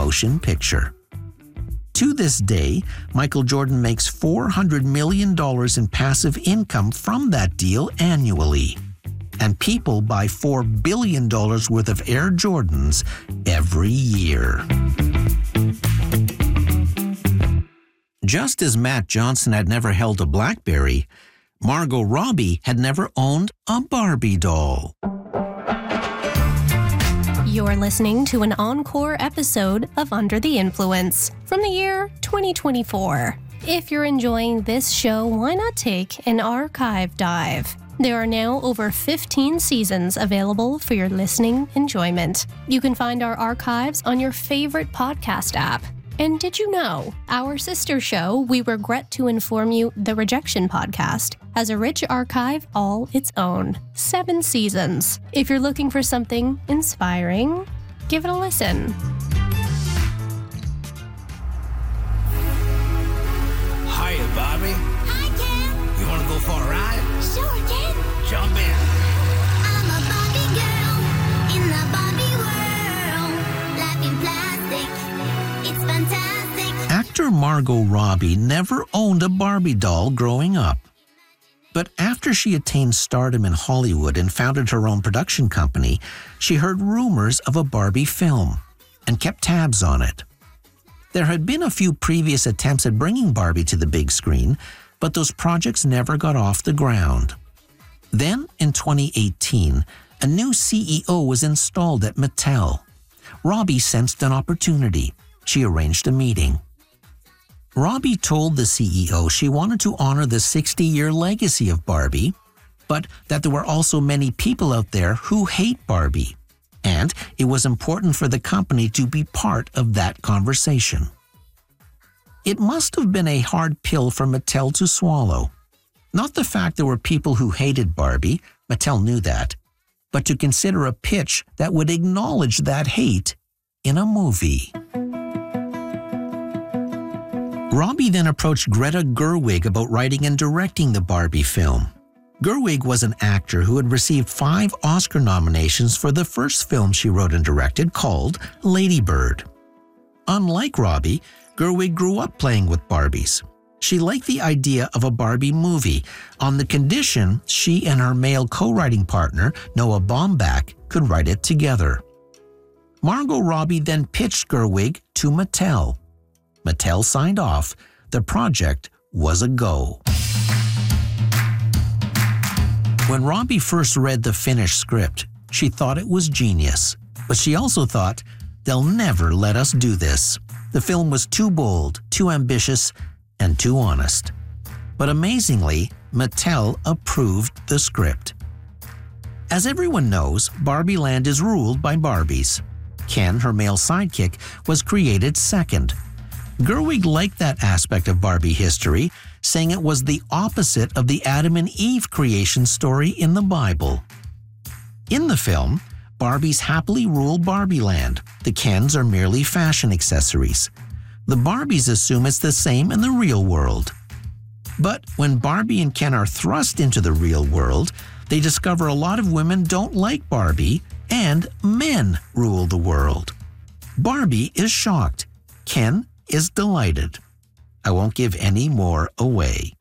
motion picture. To this day, Michael Jordan makes $400 million in passive income from that deal annually. And people buy $4 billion worth of Air Jordans every year. Just as Matt Johnson had never held a BlackBerry, Margot Robbie had never owned a Barbie doll. You're listening to an encore episode of Under the Influence from the year 2024. If you're enjoying this show, why not take an archive dive? There are now over 15 seasons available for your listening enjoyment. You can find our archives on your favorite podcast app. And did you know, our sister show, We Regret to Inform You, The Rejection Podcast, has a rich archive all its own. 7 seasons. If you're looking for something inspiring, give it a listen. Hiya, Bobby. Hi, Ken. You want to go for a ride? Sure, Ken. Jump in. I'm a Barbie girl in the Barbie world. Life in plastic, it's fantastic. Actor Margot Robbie never owned a Barbie doll growing up. But after she attained stardom in Hollywood and founded her own production company, she heard rumors of a Barbie film and kept tabs on it. There had been a few previous attempts at bringing Barbie to the big screen, but those projects never got off the ground. Then, in 2018, a new CEO was installed at Mattel. Robbie sensed an opportunity. She arranged a meeting. Robbie told the CEO she wanted to honor the 60-year legacy of Barbie, but that there were also many people out there who hate Barbie, and it was important for the company to be part of that conversation. It must have been a hard pill for Mattel to swallow. Not the fact there were people who hated Barbie, Mattel knew that, but to consider a pitch that would acknowledge that hate in a movie. Robbie then approached Greta Gerwig about writing and directing the Barbie film. Gerwig was an actor who had received 5 Oscar nominations for the first film she wrote and directed, called Lady Bird. Unlike Robbie, Gerwig grew up playing with Barbies. She liked the idea of a Barbie movie on the condition she and her male co-writing partner, Noah Baumbach, could write it together. Margot Robbie then pitched Gerwig to Mattel. Mattel signed off. The project was a go. When Robbie first read the finished script, she thought it was genius. But she also thought, they'll never let us do this. The film was too bold, too ambitious, and too honest. But amazingly, Mattel approved the script. As everyone knows, Barbie Land is ruled by Barbies. Ken, her male sidekick, was created second. Gerwig liked that aspect of Barbie history, saying it was the opposite of the Adam and Eve creation story in the Bible. In the film, Barbies happily rule Barbie Land. The Kens are merely fashion accessories. The Barbies assume it's the same in the real world. But when Barbie and Ken are thrust into the real world, they discover a lot of women don't like Barbie and men rule the world. Barbie is shocked. Ken is delighted. I won't give any more away.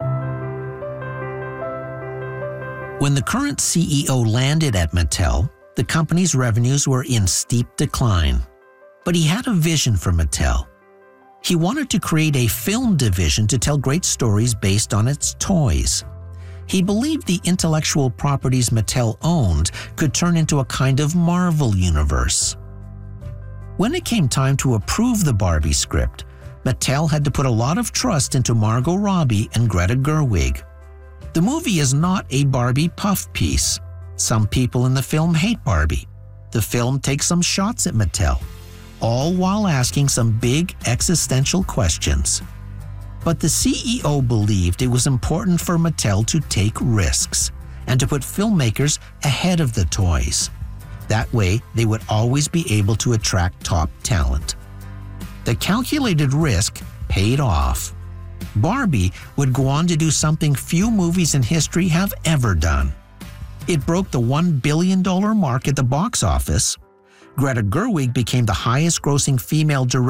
When the current CEO landed at Mattel, the company's revenues were in steep decline. But he had a vision for Mattel. He wanted to create a film division to tell great stories based on its toys. He believed the intellectual properties Mattel owned could turn into a kind of Marvel universe. When it came time to approve the Barbie script, Mattel had to put a lot of trust into Margot Robbie and Greta Gerwig. The movie is not a Barbie puff piece. Some people in the film hate Barbie. The film takes some shots at Mattel, all while asking some big existential questions. But the CEO believed it was important for Mattel to take risks and to put filmmakers ahead of the toys. That way, they would always be able to attract top talent. The calculated risk paid off. Barbie would go on to do something few movies in history have ever done. It broke the $1 billion mark at the box office. Greta Gerwig became the highest-grossing female director